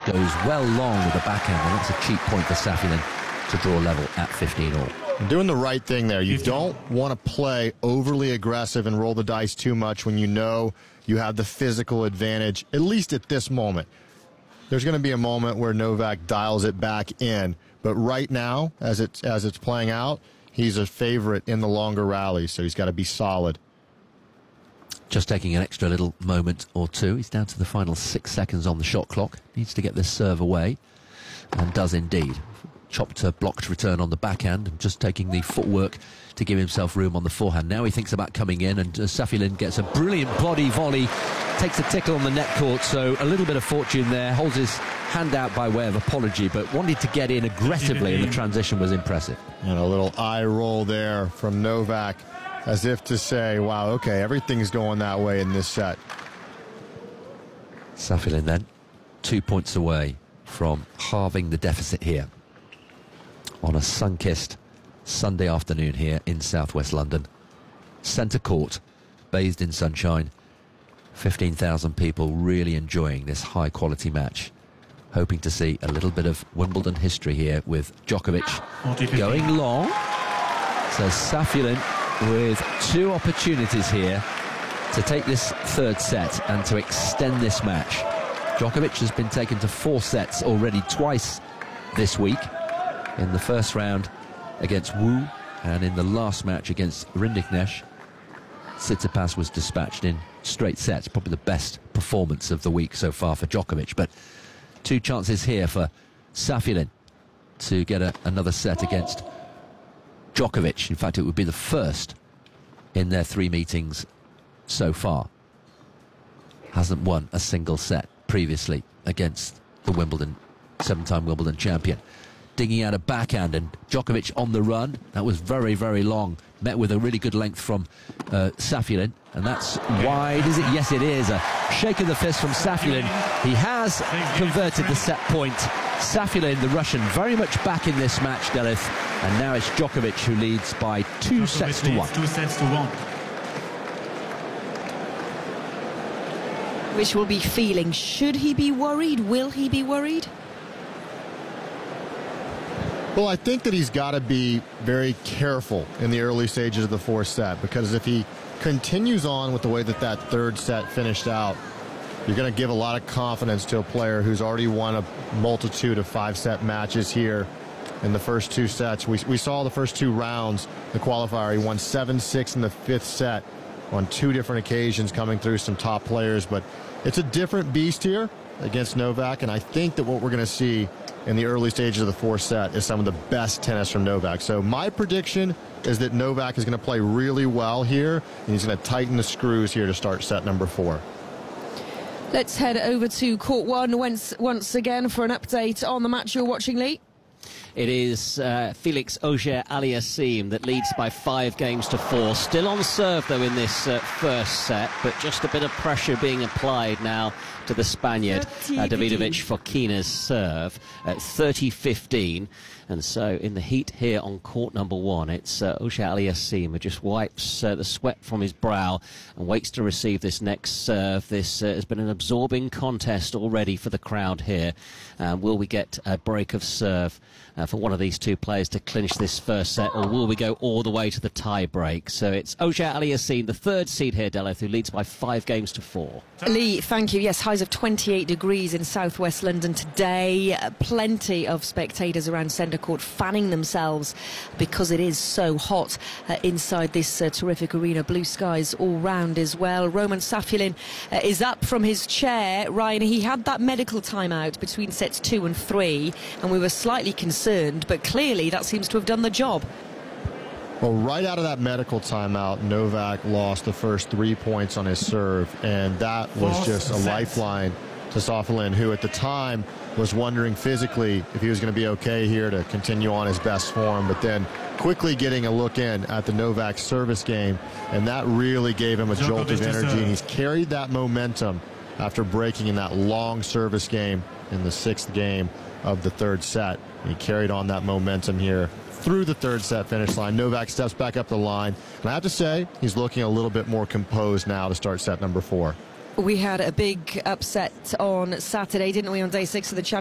goes well long with the backhand, and that's a cheap point for Saffiolin to draw level at 15-all. Doing the right thing there. You don't want to play overly aggressive and roll the dice too much when you know you have the physical advantage, at least at this moment. There's going to be a moment where Novak dials it back in, but right now, as it's playing out, he's a favorite in the longer rallies, so he's got to be solid. Just taking an extra little moment or two. He's down to the final 6 seconds on the shot clock. Needs to get this serve away, and does indeed. Chopped a blocked return on the backhand, and just taking the footwork to give himself room on the forehand. Now he thinks about coming in, and Saffiolin gets a brilliant body volley, takes a tickle on the net court, so a little bit of fortune there. Holds his hand out by way of apology, but wanted to get in aggressively, and the transition was impressive. And a little eye roll there from Novak, as if to say, wow, okay, everything's going that way in this set. Saffiolin then 2 points away from halving the deficit here on a sun-kissed Sunday afternoon here in southwest London. Centre court, bathed in sunshine. 15,000 people really enjoying this high-quality match. Hoping to see a little bit of Wimbledon history here with Djokovic going long. So Saffiolin with two opportunities here to take this third set and to extend this match. Djokovic has been taken to 4 sets already twice this week. In the first round against Wu, and in the last match against Rinderknecht, Tsitsipas was dispatched in straight sets. Probably the best performance of the week so far for Djokovic. But 2 chances here for Saffiolin to get another set against Djokovic. In fact, it would be the first in their 3 meetings so far. Hasn't won a single set previously against the 7-time Wimbledon champion. Digging out a backhand, and Djokovic on the run. That was very, very long. Met with a really good length from Saffiolin, and that's wide, is it? Yes, it is. A shake of the fist from Saffiolin. He has converted the set point. Saffiolin, the Russian, very much back in this match, Delith, and now it's Djokovic who leads by 2 sets to 1. 2 sets to 1. Which will be feeling. Should he be worried? Will he be worried? Well, I think that he's got to be very careful in the early stages of the 4th set, because if he continues on with the way that that 3rd set finished out, you're going to give a lot of confidence to a player who's already won a multitude of 5-set matches here in the first 2 sets. We saw the first 2 rounds, the qualifier. He won 7-6 in the 5th set on 2 different occasions, coming through some top players. But it's a different beast here against Novak, and I think that what we're going to see in the early stages of the 4th set is some of the best tennis from Novak. So my prediction is that Novak is going to play really well here, and he's going to tighten the screws here to start set number 4. Let's head over to court 1 once again for an update on the match you're watching, Lee. It is Felix Auger-Aliassime that leads by 5 games to 4. Still on serve, though, in this first set, but just a bit of pressure being applied now to the Spaniard, Davidovich Fokina's serve at 30-15. And so in the heat here on court number 1, it's Auger-Aliassime who just wipes the sweat from his brow and waits to receive this next serve. This has been an absorbing contest already for the crowd here. Will we get a break of serve for one of these 2 players to clinch this first set, or will we go all the way to the tie break? So it's Auger-Aliassime, the 3rd seed here, Deleth, who leads by 5 games to 4. Lee, thank you. Yes, highs of 28 degrees in southwest London today. Plenty of spectators around centre court fanning themselves because it is so hot inside this terrific arena. Blue skies all round as well. Roman Saffiolin is up from his chair. Ryan, he had that medical timeout between sets 2 and 3, and we were slightly concerned, but clearly that seems to have done the job. Well, right out of that medical timeout, Novak lost the first 3 points on his serve, and that was just a lifeline to Saffiolin, who at the time was wondering physically if he was going to be okay here to continue on his best form, but then quickly getting a look in at the Novak service game, and that really gave him a jolt of energy, and he's carried that momentum after breaking in that long service game in the 6th game of the 3rd set. He carried on that momentum here through the 3rd set finish line. Novak steps back up the line, and I have to say he's looking a little bit more composed now to start set number 4. We had a big upset on Saturday, didn't we, on day 6 of the Champions